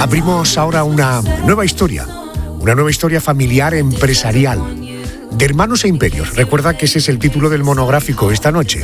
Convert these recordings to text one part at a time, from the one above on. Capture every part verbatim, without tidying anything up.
Abrimos ahora una nueva historia, una nueva historia familiar empresarial, de hermanos e imperios. Recuerda que ese es el título del monográfico esta noche.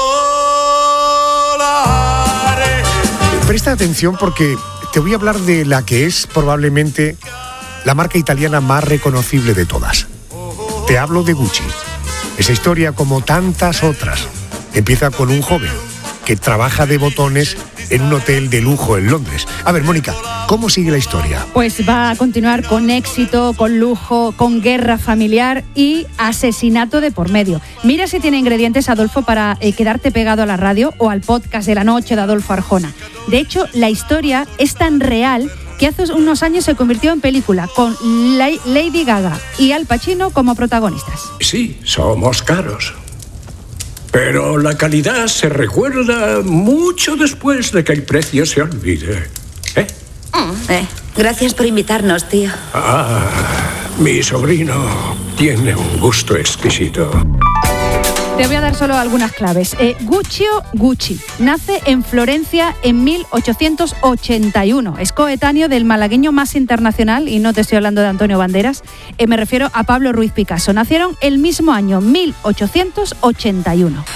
Presta atención porque te voy a hablar de la que es probablemente la marca italiana más reconocible de todas. Te hablo de Gucci. Esa historia, como tantas otras, empieza con un joven que trabaja de botones en un hotel de lujo en Londres. A ver, Mónica, ¿cómo sigue la historia? Pues va a continuar con éxito, con lujo, con guerra familiar y asesinato de por medio. Mira si tiene ingredientes, Adolfo, para eh, quedarte pegado a la radio o al podcast de la noche de Adolfo Arjona. De hecho, la historia es tan real que hace unos años se convirtió en película, con Lady Gaga y Al Pacino como protagonistas. Sí, somos caros. Pero la calidad se recuerda mucho después de que el precio se olvide. ¿Eh? Mm, eh, gracias por invitarnos, tío. Ah, mi sobrino tiene un gusto exquisito. Te voy a dar solo algunas claves. Eh, Guccio Gucci nace en Florencia en mil ochocientos ochenta y uno. Es coetáneo del malagueño más internacional, y no te estoy hablando de Antonio Banderas, eh, me refiero a Pablo Ruiz Picasso. Nacieron el mismo año, mil ochocientos ochenta y uno.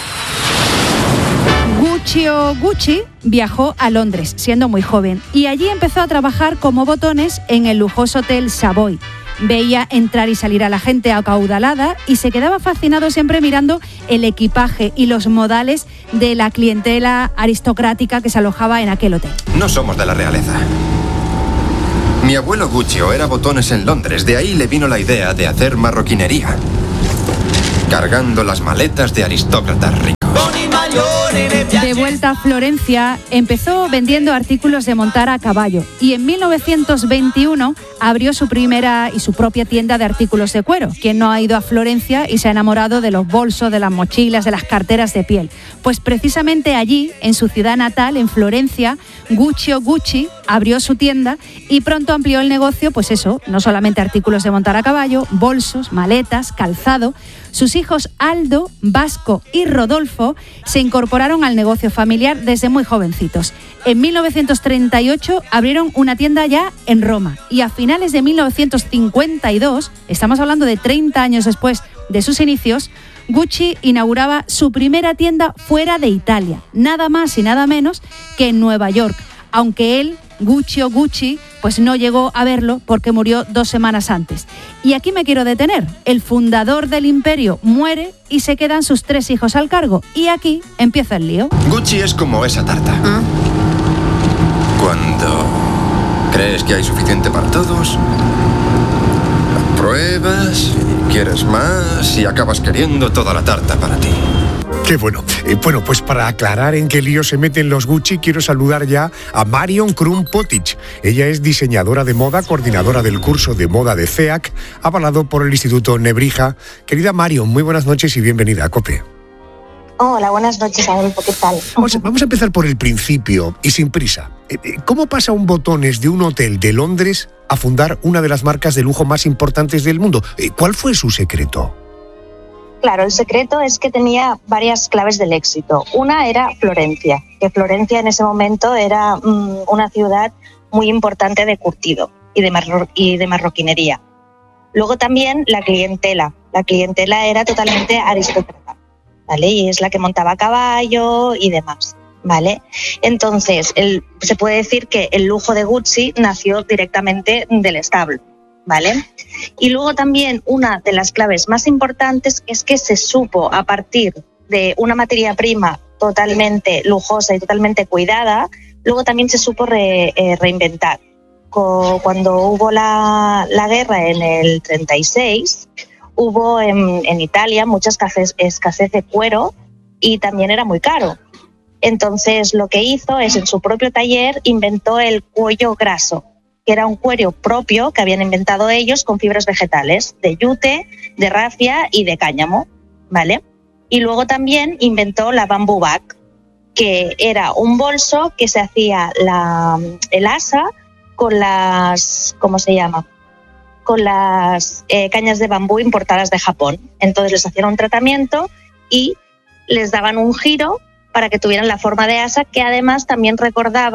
Guccio Gucci viajó a Londres siendo muy joven y allí empezó a trabajar como botones en el lujoso Hotel Savoy. Veía entrar y salir a la gente acaudalada y se quedaba fascinado siempre mirando el equipaje y los modales de la clientela aristocrática que se alojaba en aquel hotel. No somos de la realeza. Mi abuelo Guccio era botones en Londres, de ahí le vino la idea de hacer marroquinería, cargando las maletas de aristócratas ricos. De vuelta a Florencia, empezó vendiendo artículos de montar a caballo y en mil novecientos veintiuno abrió su primera y su propia tienda de artículos de cuero. ¿Quién no ha ido a Florencia y se ha enamorado de los bolsos, de las mochilas, de las carteras de piel? Pues precisamente allí, en su ciudad natal, en Florencia, Guccio Gucci abrió su tienda y pronto amplió el negocio, pues eso, no solamente artículos de montar a caballo, bolsos, maletas, calzado. Sus hijos Aldo, Vasco y Rodolfo se incorporaron al negocio familiar desde muy jovencitos. En mil novecientos treinta y ocho abrieron una tienda ya en Roma y a finales de mil novecientos cincuenta y dos, estamos hablando de treinta años después de sus inicios, Gucci inauguraba su primera tienda fuera de Italia, nada más y nada menos que en Nueva York, aunque él, Guccio Gucci, pues no llegó a verlo porque murió dos semanas antes. Y aquí me quiero detener. El fundador del imperio muere y se quedan sus tres hijos al cargo. Y aquí empieza el lío. Gucci es como esa tarta. ¿Ah? Cuando crees que hay suficiente para todos, pruebas, quieres más y acabas queriendo toda la tarta para ti. Qué bueno. Eh, bueno, pues para aclarar en qué lío se meten los Gucci, quiero saludar ya a Marion Krum-Potic. Ella es diseñadora de moda, coordinadora del curso de moda de C E A C, avalado por el Instituto Nebrija. Querida Marion, muy buenas noches y bienvenida a COPE. Hola, buenas noches, Adolfo, ¿qué tal? Vamos a, vamos a empezar por el principio y sin prisa. ¿Cómo pasa un botones de un hotel de Londres a fundar una de las marcas de lujo más importantes del mundo? ¿Cuál fue su secreto? Claro, el secreto es que tenía varias claves del éxito. Una era Florencia, que Florencia en ese momento era mmm, una ciudad muy importante de curtido y de, marro- y de marroquinería. Luego también la clientela. La clientela era totalmente aristócrata, ¿vale? Y es la que montaba a caballo y demás, ¿vale? Entonces, el, se puede decir que el lujo de Gucci nació directamente del establo, ¿vale? Y luego también una de las claves más importantes es que se supo, a partir de una materia prima totalmente lujosa y totalmente cuidada, luego también se supo re, eh, reinventar. Co- cuando hubo la, la guerra en el treinta y seis, hubo en, en Italia mucha escasez, escasez de cuero y también era muy caro. Entonces lo que hizo es, en su propio taller, inventó el cuello graso, que era un cuero propio que habían inventado ellos con fibras vegetales, de yute, de rafia y de cáñamo, ¿vale? Y luego también inventó la bamboo bag, que era un bolso que se hacía la, el asa con las, ¿cómo se llama? Con las eh, cañas de bambú importadas de Japón. Entonces les hacían un tratamiento y les daban un giro para que tuvieran la forma de asa, que además también recordaba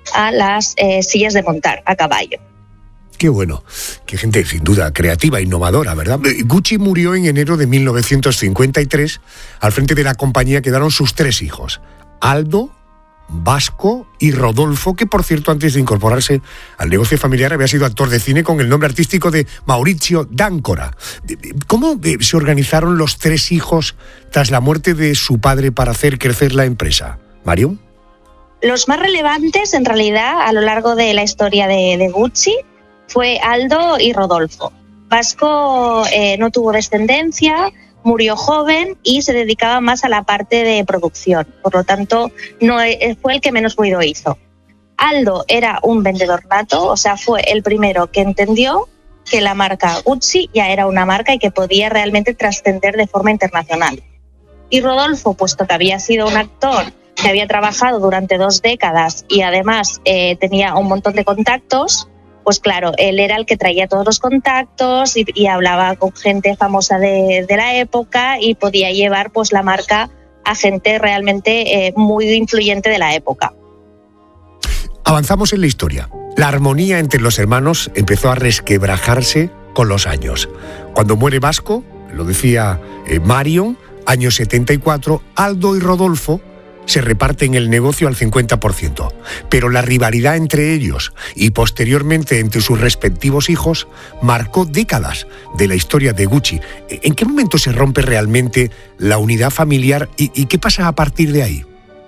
a las eh, sillas de montar a caballo. Qué bueno, qué gente sin duda creativa, innovadora, ¿verdad? Gucci murió en enero de mil novecientos cincuenta y tres. Al frente de la compañía quedaron sus tres hijos, Aldo, Vasco y Rodolfo, que por cierto antes de incorporarse al negocio familiar había sido actor de cine con el nombre artístico de Maurizio D'Ancora. ¿Cómo se organizaron los tres hijos tras la muerte de su padre para hacer crecer la empresa? ¿Marion? Los más relevantes en realidad a lo largo de la historia de, de Gucci fue Aldo y Rodolfo. Vasco eh, no tuvo descendencia, murió joven y se dedicaba más a la parte de producción. Por lo tanto, no fue el que menos ruido hizo. Aldo era un vendedor nato, o sea, fue el primero que entendió que la marca Gucci ya era una marca y que podía realmente trascender de forma internacional. Y Rodolfo, puesto que había sido un actor que había trabajado durante dos décadas y además eh, tenía un montón de contactos, pues claro, él era el que traía todos los contactos y, y hablaba con gente famosa de, de la época y podía llevar pues la marca a gente realmente eh, muy influyente de la época. Avanzamos en la historia. La armonía entre los hermanos empezó a resquebrajarse con los años. Cuando muere Vasco, lo decía eh, Marion, año setenta y cuatro, Aldo y Rodolfo se reparten el negocio al cincuenta por ciento, pero la rivalidad entre ellos y posteriormente entre sus respectivos hijos marcó décadas de la historia de Gucci. ¿En qué momento se rompe realmente la unidad familiar y, y qué pasa a partir de ahí?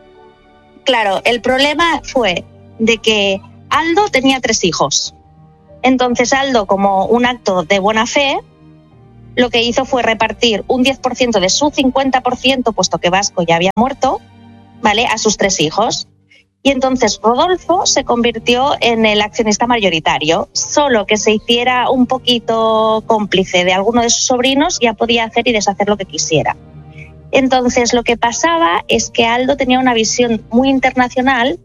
Claro, el problema fue de que Aldo tenía tres hijos. Entonces Aldo, como un acto de buena fe, lo que hizo fue repartir un diez por ciento de su cincuenta por ciento, puesto que Vasco ya había muerto, ¿vale?, a sus tres hijos. Y entonces Rodolfo se convirtió en el accionista mayoritario. Solo que se hiciera un poquito cómplice de alguno de sus sobrinos ya podía hacer y deshacer lo que quisiera. Entonces lo que pasaba es que Aldo tenía una visión muy internacional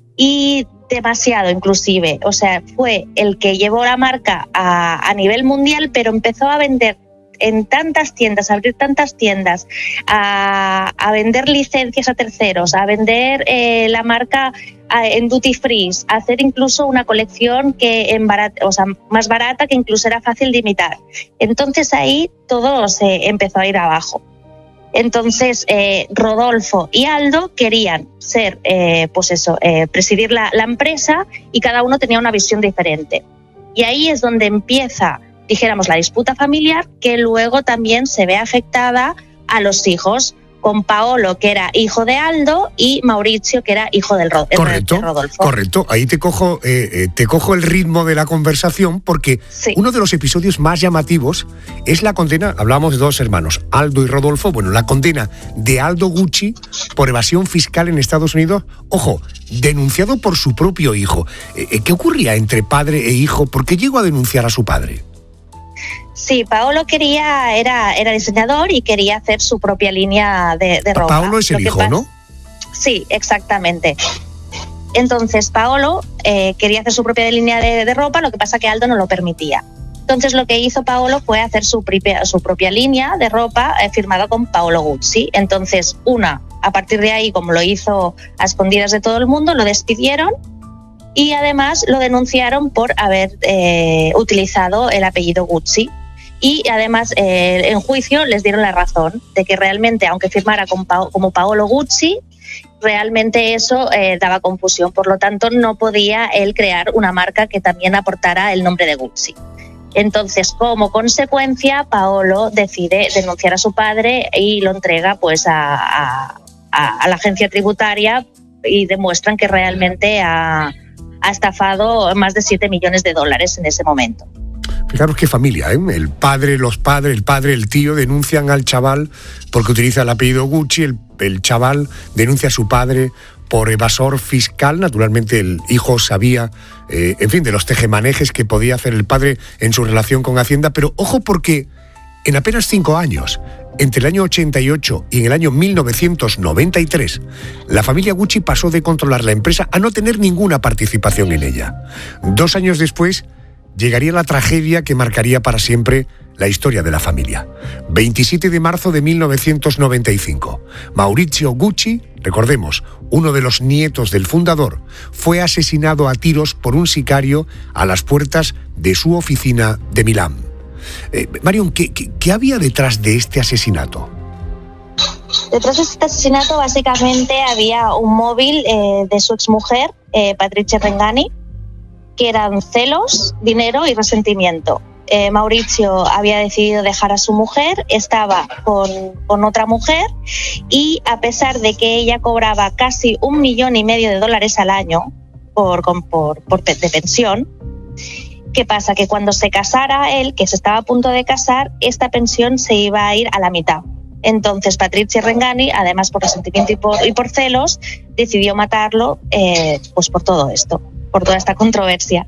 y demasiado inclusive. O sea, fue el que llevó la marca a, a nivel mundial, pero empezó a vender en tantas tiendas, a abrir tantas tiendas, a, a vender licencias a terceros, a vender eh, la marca a, en duty free, a hacer incluso una colección que en barata, o sea, más barata, que incluso era fácil de imitar. Entonces ahí todo se empezó a ir abajo. Entonces eh, Rodolfo y Aldo querían ser, eh, pues eso, eh, presidir la, la empresa y cada uno tenía una visión diferente. Y ahí es donde empieza, dijéramos, la disputa familiar, que luego también se ve afectada a los hijos, con Paolo, que era hijo de Aldo, y Maurizio, que era hijo del Ro- correcto, de Rodolfo. Correcto, ahí te cojo, eh, eh, te cojo el ritmo de la conversación, porque sí, uno de los episodios más llamativos es la condena, hablábamos de dos hermanos, Aldo y Rodolfo, bueno, la condena de Aldo Gucci por evasión fiscal en Estados Unidos, ojo, denunciado por su propio hijo. Eh, ¿Qué ocurría entre padre e hijo? ¿Por qué llegó a denunciar a su padre? Sí, Paolo quería, era, era diseñador y quería hacer su propia línea de, de ropa. Paolo es el hijo, pasa, ¿no? Sí, exactamente. Entonces Paolo eh, quería hacer su propia línea de, de ropa, lo que pasa que Aldo no lo permitía. Entonces lo que hizo Paolo fue hacer su propia, su propia línea de ropa eh, firmada con Paolo Gucci. Entonces una, a partir de ahí, como lo hizo a escondidas de todo el mundo, lo despidieron y además lo denunciaron por haber eh, utilizado el apellido Gucci. Y además eh, en juicio les dieron la razón de que realmente, aunque firmara con pa- como Paolo Gucci, realmente eso eh, daba confusión. Por lo tanto, no podía él crear una marca que también aportara el nombre de Gucci. Entonces, como consecuencia, Paolo decide denunciar a su padre y lo entrega pues a, a, a la agencia tributaria y demuestran que realmente ha, ha estafado más de siete millones de dólares en ese momento. Fijaros qué familia, ¿eh? El padre, los padres, el padre, el tío denuncian al chaval porque utiliza el apellido Gucci, el, el chaval denuncia a su padre por evasor fiscal. Naturalmente el hijo sabía, eh, en fin, de los tejemanejes que podía hacer el padre en su relación con Hacienda, pero ojo porque en apenas cinco años, entre el año ochenta y ocho y en el año mil novecientos noventa y tres, la familia Gucci pasó de controlar la empresa a no tener ninguna participación en ella. Dos años después, llegaría la tragedia que marcaría para siempre la historia de la familia. veintisiete de marzo de mil novecientos noventa y cinco. Maurizio Gucci, recordemos, uno de los nietos del fundador, fue asesinado a tiros por un sicario a las puertas de su oficina de Milán. Eh, Marion, ¿qué, qué, ¿qué había detrás de este asesinato? Detrás de este asesinato básicamente había un móvil eh, de su exmujer, eh, Patricia Rengani, que eran celos, dinero y resentimiento. Eh, Mauricio había decidido dejar a su mujer, estaba con, con otra mujer y a pesar de que ella cobraba casi un millón y medio de dólares al año por, por, por de pensión, ¿qué pasa? Que cuando se casara él, que se estaba a punto de casar, esta pensión se iba a ir a la mitad. Entonces Patricia Rengani, además por resentimiento y por, y por celos, decidió matarlo eh, pues por todo esto, por toda esta controversia.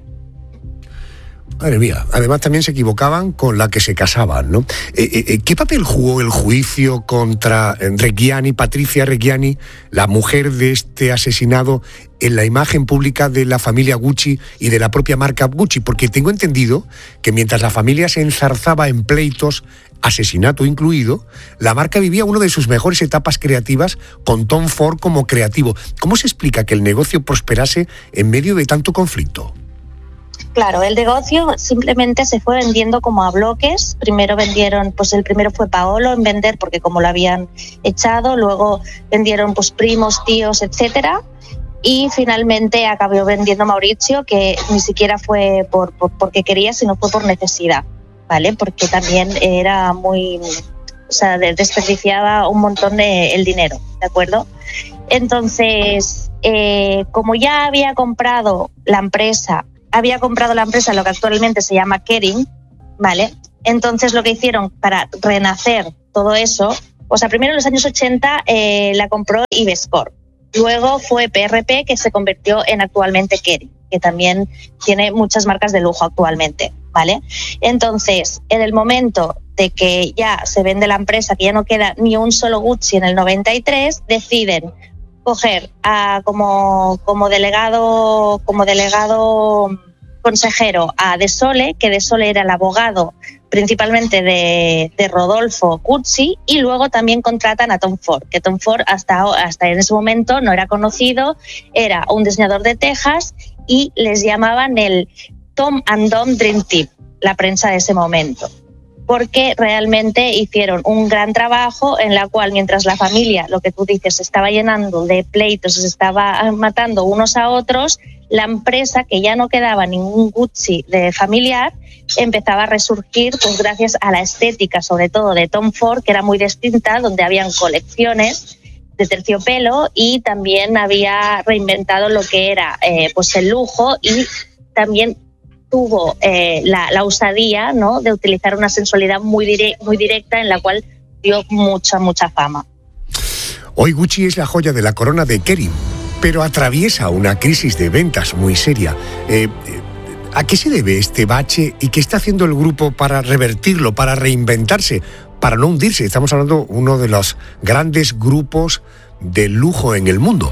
Madre mía, además también se equivocaban con la que se casaban, ¿no? Eh, eh, ¿Qué papel jugó el juicio contra Reggiani, Patricia Reggiani, la mujer de este asesinado, en la imagen pública de la familia Gucci y de la propia marca Gucci? Porque tengo entendido que mientras la familia se enzarzaba en pleitos, asesinato incluido, la marca vivía una de sus mejores etapas creativas con Tom Ford como creativo. ¿Cómo se explica que el negocio prosperase en medio de tanto conflicto? Claro, el negocio simplemente se fue vendiendo como a bloques. Primero vendieron, pues el primero fue Paolo en vender porque como lo habían echado, luego vendieron pues primos, tíos, etcétera. Y finalmente acabó vendiendo Mauricio, que ni siquiera fue por, por porque quería, sino fue por necesidad, ¿vale? Porque también era muy, o sea, desperdiciaba un montón de el dinero, ¿de acuerdo? Entonces, eh, como ya había comprado la empresa, había comprado la empresa, lo que actualmente se llama Kering, ¿vale? Entonces lo que hicieron para renacer todo eso, o sea, primero en los años ochenta eh, la compró Ivescorp, luego fue P R P, que se convirtió en actualmente Kering, que también tiene muchas marcas de lujo actualmente, ¿vale? Entonces, en el momento de que ya se vende la empresa, que ya no queda ni un solo Gucci en el noventa y tres, deciden coger a, como, como delegado como delegado consejero a De Sole, que De Sole era el abogado principalmente de, de Rodolfo Gucci, y luego también contratan a Tom Ford, que Tom Ford hasta, hasta en ese momento no era conocido, era un diseñador de Texas y les llamaban el Tom and Dom Dream Team, la prensa de ese momento, porque realmente hicieron un gran trabajo en la cual mientras la familia, lo que tú dices, se estaba llenando de pleitos, se estaba matando unos a otros, la empresa, que ya no quedaba ningún Gucci de familiar, empezaba a resurgir pues gracias a la estética, sobre todo de Tom Ford, que era muy distinta, donde habían colecciones de terciopelo y también había reinventado lo que era eh, pues el lujo y también tuvo eh, la, la osadía, ¿no?, de utilizar una sensualidad muy, dire- muy directa en la cual dio mucha, mucha fama. Hoy Gucci es la joya de la corona de Kering, pero atraviesa una crisis de ventas muy seria. Eh, ¿A qué se debe este bache y qué está haciendo el grupo para revertirlo, para reinventarse, para no hundirse? Estamos hablando de uno de los grandes grupos de lujo en el mundo.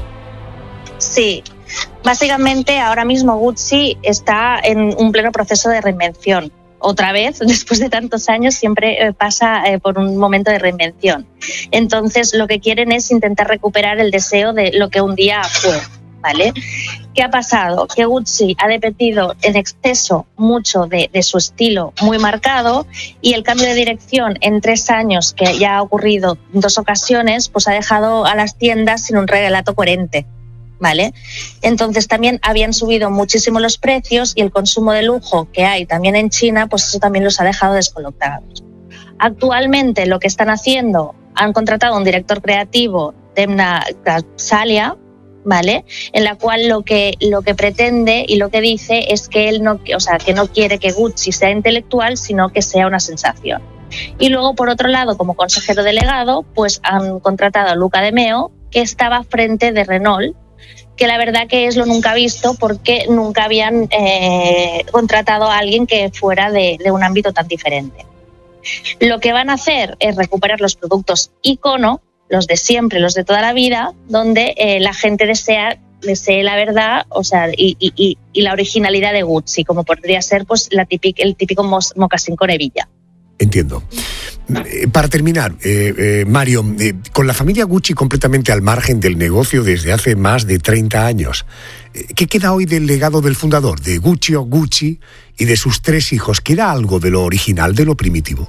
Sí. Básicamente, ahora mismo Gucci está en un pleno proceso de reinvención. Otra vez, después de tantos años, siempre pasa eh, por un momento de reinvención. Entonces, lo que quieren es intentar recuperar el deseo de lo que un día fue, ¿vale? ¿Qué ha pasado? Que Gucci ha dependido en exceso mucho de, de su estilo muy marcado y el cambio de dirección en tres años, que ya ha ocurrido en dos ocasiones, pues ha dejado a las tiendas sin un relato coherente, ¿vale? Entonces también habían subido muchísimo los precios y el consumo de lujo que hay también en China, pues eso también los ha dejado descolocados. Actualmente lo que están haciendo, han contratado a un director creativo, Demna Gvasalia, ¿vale? En la cual lo que lo que pretende y lo que dice es que él no, o sea, que no quiere que Gucci sea intelectual, sino que sea una sensación. Y luego, por otro lado, como consejero delegado, pues han contratado a Luca De Meo, que estaba frente de Renault, que la verdad que es lo nunca visto porque nunca habían eh, contratado a alguien que fuera de, de un ámbito tan diferente. Lo que van a hacer es recuperar los productos icono, los de siempre, los de toda la vida, donde eh, la gente desea me sé la verdad, o sea, y, y, y la originalidad de Gucci, como podría ser pues la típica, el típico mos, mocasín con hebilla. Entiendo. Eh, para terminar, eh, eh, Mario, eh, con la familia Gucci completamente al margen del negocio desde hace más de treinta años, eh, ¿qué queda hoy del legado del fundador, de Guccio Gucci y de sus tres hijos? ¿Queda algo de lo original, de lo primitivo?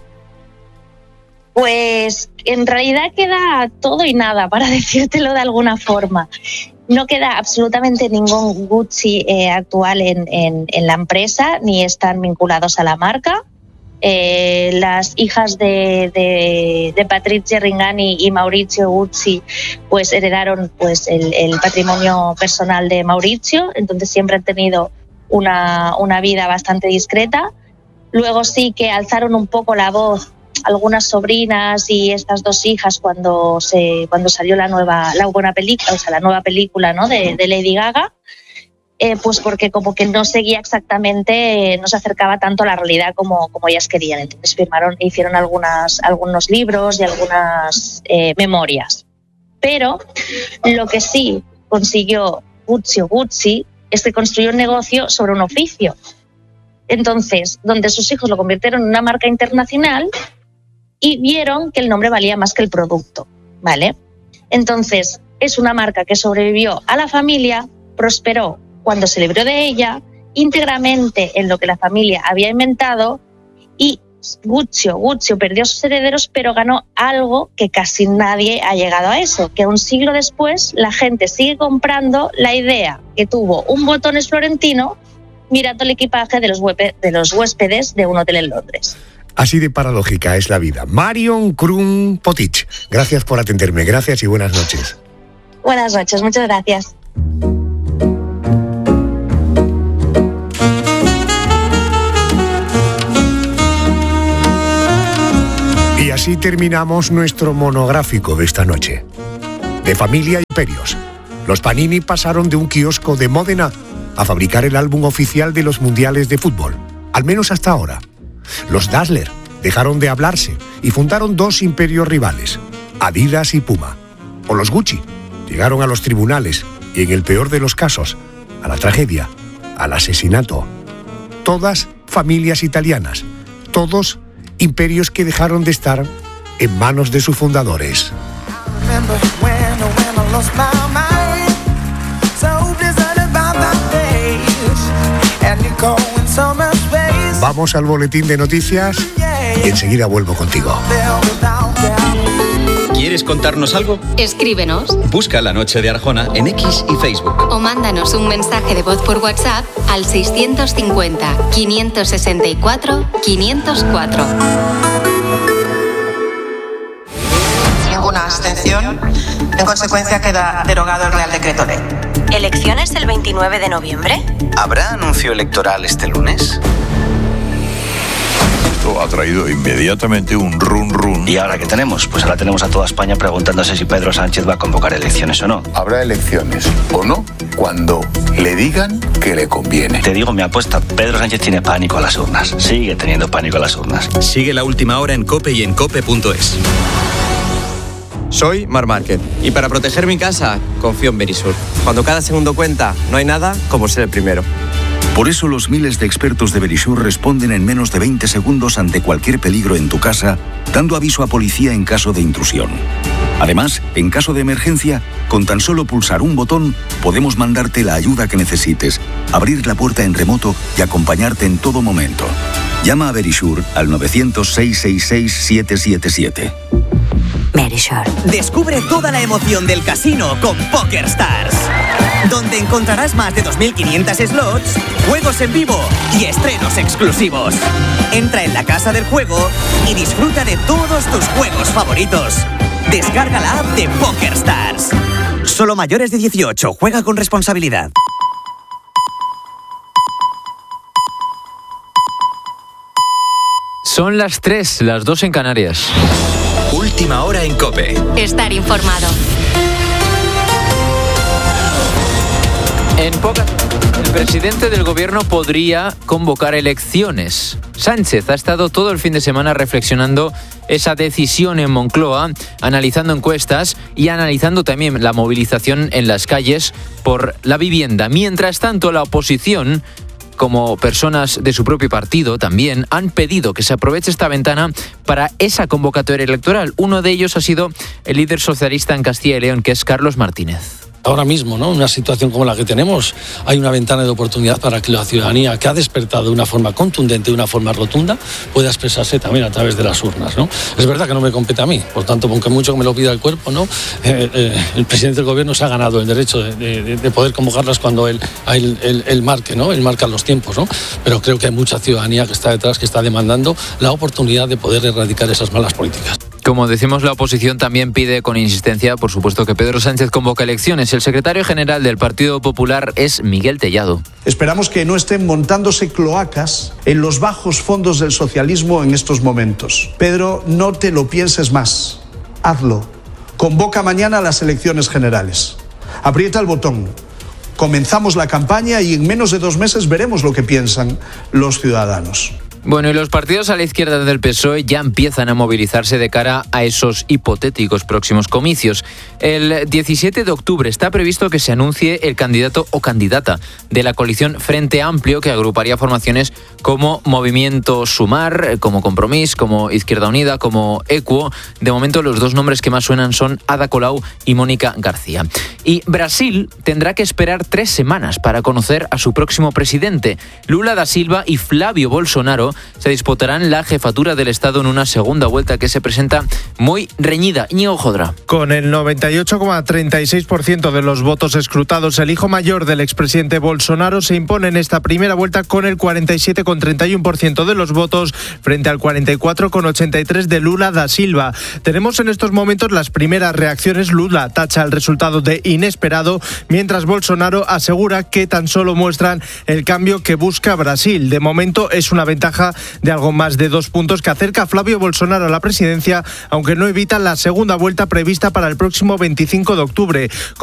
Pues en realidad queda todo y nada, para decírtelo de alguna forma. No queda absolutamente ningún Gucci eh, actual en, en, en la empresa, ni están vinculados a la marca. Eh, las hijas de, de, de Patrizia Ringani y Maurizio Gucci pues heredaron pues el, el patrimonio personal de Maurizio, entonces siempre han tenido una, una vida bastante discreta. Luego sí que alzaron un poco la voz algunas sobrinas y estas dos hijas cuando se cuando salió la nueva la buena película, o sea, la nueva película, ¿no?, de, de Lady Gaga, eh, pues porque como que no seguía exactamente, eh, no se acercaba tanto a la realidad como, como ellas querían. Entonces firmaron, hicieron algunas algunos libros y algunas eh, memorias. Pero lo que sí consiguió Guccio Gucci es que construyó un negocio sobre un oficio. Entonces, donde sus hijos lo convirtieron en una marca internacional y vieron que el nombre valía más que el producto, ¿vale? Entonces, es una marca que sobrevivió a la familia, prosperó cuando se libró de ella, íntegramente en lo que la familia había inventado, y Guccio, Guccio perdió a sus herederos, pero ganó algo que casi nadie ha llegado a eso, que un siglo después la gente sigue comprando la idea que tuvo un botones florentino mirando el equipaje de los, huepe, de los huéspedes de un hotel en Londres. Así de paradójica es la vida. Marion Krum Potich, gracias por atenderme, gracias y buenas noches. Buenas noches, muchas gracias. Y así terminamos nuestro monográfico de esta noche. De familia y imperios, los Panini pasaron de un kiosco de Módena a fabricar el álbum oficial de los mundiales de fútbol, al menos hasta ahora. Los Dassler dejaron de hablarse y fundaron dos imperios rivales, Adidas y Puma. O los Gucci llegaron a los tribunales y, en el peor de los casos, a la tragedia, al asesinato. Todas familias italianas, todos imperios que dejaron de estar en manos de sus fundadores. Vamos al boletín de noticias y enseguida vuelvo contigo. ¿Quieres contarnos algo? Escríbenos. Busca La Noche de Arjona en X y Facebook. O mándanos un mensaje de voz por WhatsApp al seiscientos cincuenta, quinientos sesenta y cuatro, quinientos cuatro. Ninguna abstención. En consecuencia, queda derogado el Real Decreto Ley. ¿Elecciones el veintinueve de noviembre? ¿Habrá anuncio electoral este lunes? Esto ha traído inmediatamente un run run. ¿Y ahora qué tenemos? Pues ahora tenemos a toda España preguntándose si Pedro Sánchez va a convocar elecciones o no. Habrá elecciones o no cuando le digan que le conviene. Te digo mi apuesta, Pedro Sánchez tiene pánico a las urnas. Sigue teniendo pánico a las urnas. Sigue La Última Hora en COPE y en cope punto es. Soy Mar Márquez y para proteger mi casa confío en Verisur. Cuando cada segundo cuenta, no hay nada como ser el primero. Por eso los miles de expertos de Verisur responden en menos de veinte segundos ante cualquier peligro en tu casa, dando aviso a policía en caso de intrusión. Además, en caso de emergencia, con tan solo pulsar un botón, podemos mandarte la ayuda que necesites, abrir la puerta en remoto y acompañarte en todo momento. Llama a Verisur al novecientos, seiscientos sesenta y seis, setecientos setenta y siete. Verisur. Descubre toda la emoción del casino con PokerStars, donde encontrarás más de dos mil quinientos slots, juegos en vivo y estrenos exclusivos. Entra en la casa del juego y disfruta de todos tus juegos favoritos. Descarga la app de PokerStars. Solo mayores de dieciocho. Juega con responsabilidad. Son las tres, las dos en Canarias. Última Hora en COPE. Estar informado. En pocas, el presidente del gobierno podría convocar elecciones. Sánchez ha estado todo el fin de semana reflexionando esa decisión en Moncloa, analizando encuestas y analizando también la movilización en las calles por la vivienda. Mientras tanto, la oposición, como personas de su propio partido, también han pedido que se aproveche esta ventana para esa convocatoria electoral. Uno de ellos ha sido el líder socialista en Castilla y León, que es Carlos Martínez. Ahora mismo, ¿no? En una situación como la que tenemos, hay una ventana de oportunidad para que la ciudadanía, que ha despertado de una forma contundente, de una forma rotunda, pueda expresarse también a través de las urnas, ¿no? Es verdad que no me compete a mí, por tanto, aunque mucho que me lo pida el cuerpo, ¿no? Eh, eh, el presidente del gobierno se ha ganado el derecho de, de, de poder convocarlas cuando él, él, él, él marque, ¿no? Él marca los tiempos, ¿no? Pero creo que hay mucha ciudadanía que está detrás, que está demandando la oportunidad de poder erradicar esas malas políticas. Como decimos, la oposición también pide con insistencia, por supuesto, que Pedro Sánchez convoque elecciones. El secretario general del Partido Popular es Miguel Tellado. Esperamos que no estén montándose cloacas en los bajos fondos del socialismo en estos momentos. Pedro, no te lo pienses más. Hazlo. Convoca mañana las elecciones generales. Aprieta el botón. Comenzamos la campaña y en menos de dos meses veremos lo que piensan los ciudadanos. Bueno, y los partidos a la izquierda del P S O E ya empiezan a movilizarse de cara a esos hipotéticos próximos comicios. El diecisiete de octubre está previsto que se anuncie el candidato o candidata de la coalición Frente Amplio, que agruparía formaciones como Movimiento Sumar, como Compromís, como Izquierda Unida, como Equo. De momento, los dos nombres que más suenan son Ada Colau y Mónica García. Y Brasil tendrá que esperar tres semanas para conocer a su próximo presidente. Lula da Silva y Flavio Bolsonaro se disputarán la jefatura del Estado en una segunda vuelta que se presenta muy reñida. Íñigo Jodra. Con el noventa y ocho coma treinta y seis por ciento de los votos escrutados, el hijo mayor del expresidente Bolsonaro se impone en esta primera vuelta con el cuarenta y siete coma treinta y uno por ciento de los votos frente al cuarenta y cuatro coma ochenta y tres por ciento de Lula da Silva. Tenemos en estos momentos las primeras reacciones. Lula tacha el resultado de inesperado, mientras Bolsonaro asegura que tan solo muestran el cambio que busca Brasil. De momento es una ventaja de algo más de dos puntos que acerca a Flavio Bolsonaro a la presidencia, aunque no evita la segunda vuelta prevista para el próximo veinticinco de octubre.